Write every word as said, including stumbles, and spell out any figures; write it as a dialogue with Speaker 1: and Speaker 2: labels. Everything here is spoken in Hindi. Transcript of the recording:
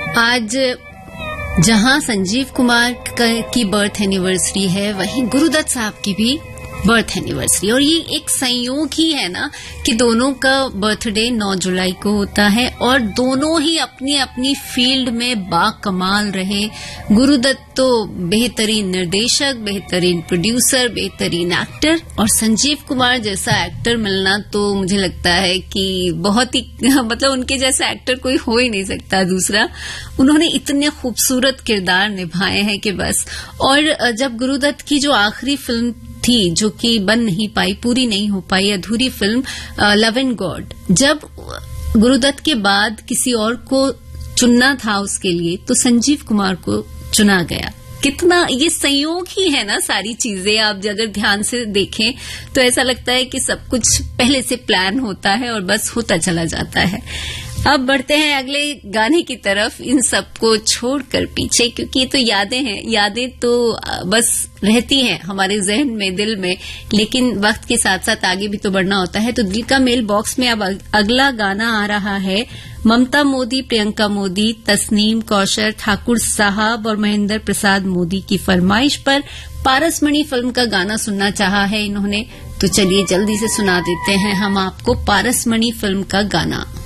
Speaker 1: आज जहां संजीव कुमार की बर्थ एनिवर्सरी है, वहीं गुरुदत्त साहब की भी बर्थ एनिवर्सरी, और ये एक संयोग ही है ना कि दोनों का बर्थडे नौ जुलाई को होता है और दोनों ही अपनी अपनी फील्ड में बाकमाल रहे। गुरुदत्त तो बेहतरीन निर्देशक, बेहतरीन प्रोड्यूसर, बेहतरीन एक्टर, और संजीव कुमार जैसा एक्टर मिलना तो मुझे लगता है कि बहुत ही मतलब उनके जैसा एक्टर कोई हो ही नहीं सकता दूसरा। उन्होंने इतने खूबसूरत किरदार निभाए हैं कि बस। और जब गुरुदत्त की जो आखिरी फिल्म थी, जो कि बन नहीं पाई, पूरी नहीं हो पाई, अधूरी फिल्म लव एंड गॉड, जब गुरुदत्त के बाद किसी और को चुनना था उसके लिए, तो संजीव कुमार को चुना गया। कितना ये संयोग ही है ना सारी चीजें। आप अगर ध्यान से देखें तो ऐसा लगता है कि सब कुछ पहले से प्लान होता है और बस होता चला जाता है। अब बढ़ते हैं अगले गाने की तरफ, इन सबको छोड़कर पीछे, क्योंकि ये तो यादें हैं। यादें तो बस रहती हैं हमारे जहन में, दिल में, लेकिन वक्त के साथ साथ आगे भी तो बढ़ना होता है। तो दिल का मेल बॉक्स में अब अगला गाना आ रहा है ममता मोदी, प्रियंका मोदी, तस्नीम कौशर, ठाकुर साहब और महेंद्र प्रसाद मोदी की फरमाइश पर। पारसमणि फिल्म का गाना सुनना चाहा है इन्होंने, तो चलिए जल्दी से सुना देते हैं हम आपको पारसमणि फिल्म का गाना।